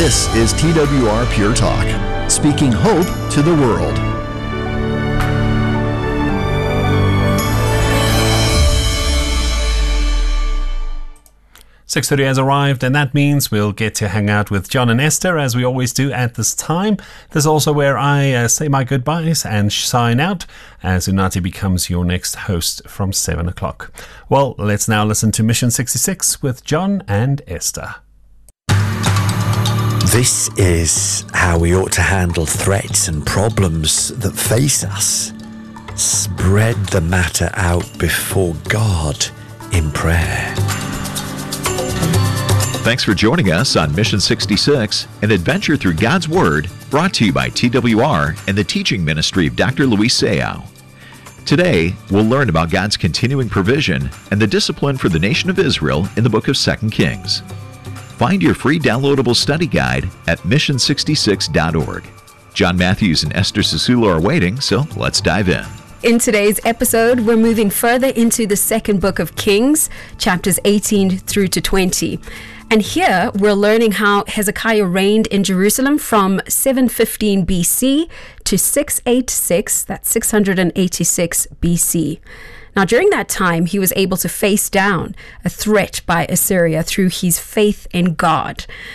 This is TWR Pure Talk, speaking hope to the world. "6:30 has arrived, and that means we'll get to hang out with John and Esther as we always do at this time. This is also where I say my goodbyes and sign out as Unati becomes your next host from 7 o'clock. Well, let's now listen to Mission 66 with John and Esther. This is how we ought to handle threats and problems that face us. Spread the matter out before God in prayer. Thanks for joining us on Mission 66, an adventure through God's Word, brought to you by TWR and the teaching ministry of Dr. Luis Sayao. Today, we'll learn about God's continuing provision and the discipline for the nation of Israel in the book of 2 Kings. Find your free downloadable study guide at mission66.org. John Matthews and Esther Sisula are waiting, so let's dive in. In today's episode, we're moving further into the second book of Kings, chapters 18 through to 20. And here we're learning how Hezekiah reigned in Jerusalem from 715 BC to 686, that's 686 BC. Now, during that time, he was able to face down a threat by Assyria through his faith in God.